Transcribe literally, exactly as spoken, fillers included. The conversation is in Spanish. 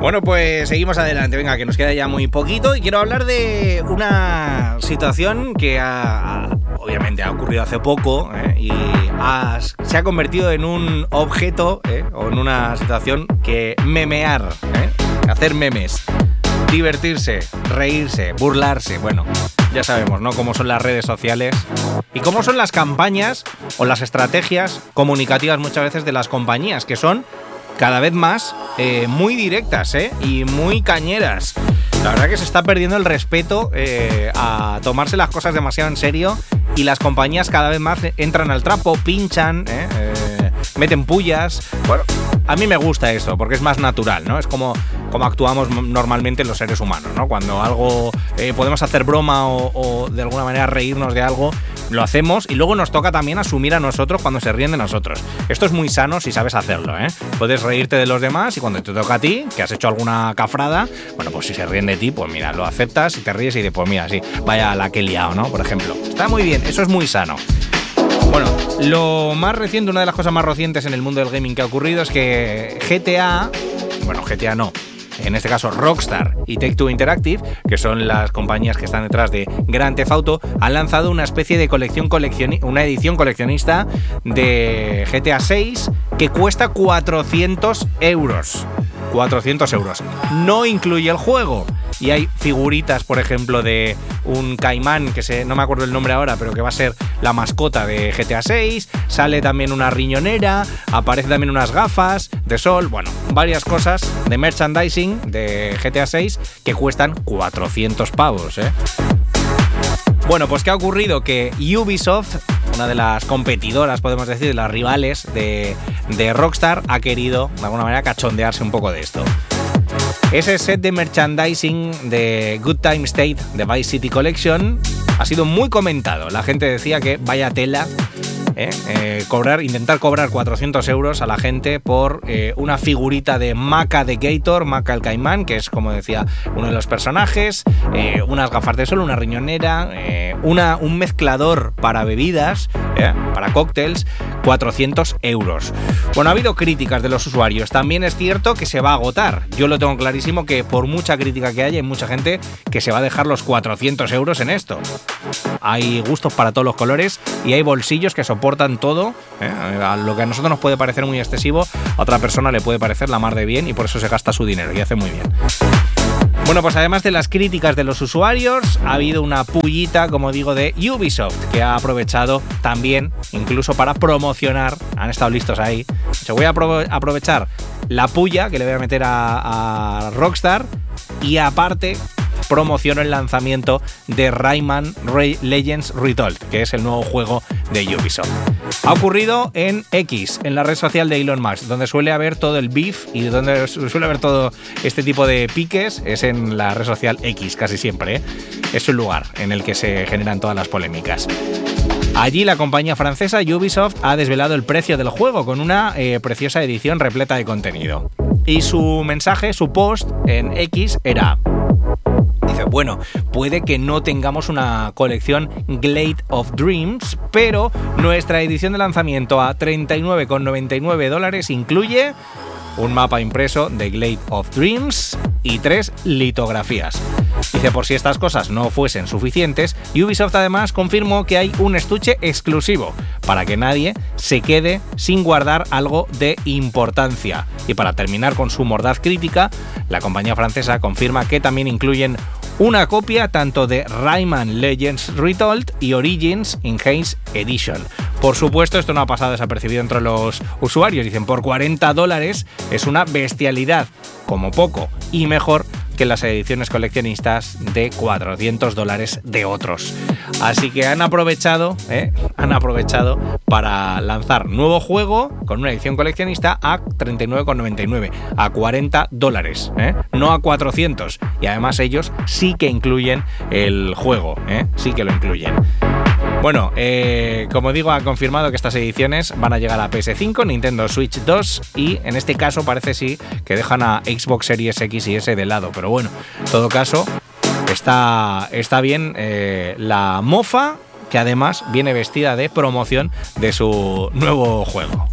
Bueno, pues seguimos adelante. Venga, que nos queda ya muy poquito y quiero hablar de una situación que ha, ha, obviamente ha ocurrido hace poco ¿eh? y ha, se ha convertido en un objeto ¿eh? o en una situación que memear, ¿eh? hacer memes, divertirse, reírse, burlarse. Bueno, ya sabemos, ¿no? Cómo son las redes sociales y cómo son las campañas o las estrategias comunicativas muchas veces de las compañías, que son cada vez más eh, muy directas ¿eh? y muy cañeras. La verdad que se está perdiendo el respeto eh, a tomarse las cosas demasiado en serio y las compañías cada vez más entran al trapo, pinchan, ¿eh? Eh, meten pullas. Bueno, a mí me gusta esto porque es más natural, ¿no? Es como, como actuamos normalmente los seres humanos, ¿no? Cuando algo eh, podemos hacer broma o, o de alguna manera reírnos de algo, lo hacemos y luego nos toca también asumir a nosotros cuando se ríen de nosotros. Esto es muy sano si sabes hacerlo, ¿eh? Puedes reírte de los demás y cuando te toca a ti, que has hecho alguna cafrada, bueno, pues si se ríen de ti, pues mira, lo aceptas y te ríes y dices, pues mira, sí, vaya la que he liado, ¿no? Por ejemplo. Está muy bien, eso es muy sano. Bueno, lo más reciente, una de las cosas más recientes en el mundo del gaming que ha ocurrido es que G T A, bueno, G T A no, en este caso Rockstar y Take-Two Interactive, que son las compañías que están detrás de Grand Theft Auto, han lanzado una especie de colección coleccioni- una edición coleccionista de G T A seis que cuesta cuatrocientos euros. cuatrocientos euros. No incluye el juego. Y hay figuritas, por ejemplo, de un caimán, que se, no me acuerdo el nombre ahora, pero que va a ser la mascota de G T A seis. Sale también una riñonera, aparece también unas gafas de sol. Bueno, varias cosas de merchandising de G T A seis que cuestan cuatrocientos pavos, ¿eh? Bueno, pues ¿qué ha ocurrido? Que Ubisoft, una de las competidoras, podemos decir, de las rivales de, de Rockstar, ha querido, de alguna manera, cachondearse un poco de esto. Ese set de merchandising de Good Time State de Vice City Collection ha sido muy comentado. La gente decía que vaya tela ¿eh? Eh, cobrar, intentar cobrar cuatrocientos euros a la gente por eh, una figurita de Maca de Gator, Maca el caimán, que es, como decía, uno de los personajes, eh, unas gafas de sol, una riñonera, eh, una, un mezclador para bebidas, eh, para cócteles, cuatrocientos euros. Bueno, ha habido críticas de los usuarios. También es cierto que se va a agotar. Yo lo tengo clarísimo que por mucha crítica que haya, hay mucha gente que se va a dejar los cuatrocientos euros en esto. Hay gustos para todos los colores y hay bolsillos que soportan todo, ¿eh? A lo que a nosotros nos puede parecer muy excesivo, a otra persona le puede parecer la mar de bien y por eso se gasta su dinero y hace muy bien. Bueno, pues además de las críticas de los usuarios, ha habido una pullita, como digo, de Ubisoft, que ha aprovechado también, incluso para promocionar, han estado listos ahí. Se voy a aprove- aprovechar la pulla que le voy a meter a, a Rockstar y aparte promociono el lanzamiento de Rayman Legends Retold, que es el nuevo juego de Ubisoft. Ha ocurrido en X, en la red social de Elon Musk, donde suele haber todo el beef y donde suele haber todo este tipo de piques, es en la red social X casi siempre, ¿eh? Es un lugar en el que se generan todas las polémicas. Allí la compañía francesa Ubisoft ha desvelado el precio del juego con una eh, preciosa edición repleta de contenido. Y su mensaje, su post en X era... Dice, bueno, puede que no tengamos una colección Glade of Dreams, pero nuestra edición de lanzamiento a treinta y nueve con noventa y nueve dólares incluye un mapa impreso de Glade of Dreams y tres litografías. Dice, por si estas cosas no fuesen suficientes, Ubisoft además confirmó que hay un estuche exclusivo para que nadie se quede sin guardar algo de importancia. Y para terminar con su mordaz crítica, la compañía francesa confirma que también incluyen una copia tanto de Rayman Legends Retold y Origins Enhanced Edition. Por supuesto, esto no ha pasado desapercibido entre los usuarios. Dicen, por cuarenta dólares es una bestialidad, como poco, y mejor que las ediciones coleccionistas de cuatrocientos dólares de otros. Así que han aprovechado, ¿eh? han aprovechado para lanzar nuevo juego con una edición coleccionista a treinta y nueve con noventa y nueve, a cuarenta dólares, ¿eh? no a cuatrocientos. Y además ellos sí que incluyen el juego, ¿eh? sí que lo incluyen. Bueno, eh, como digo, ha confirmado que estas ediciones van a llegar a P S cinco, Nintendo Switch dos y en este caso parece sí que dejan a Xbox Series X y S de lado. Pero bueno, en todo caso, está, está bien eh, la mofa, que además viene vestida de promoción de su nuevo juego.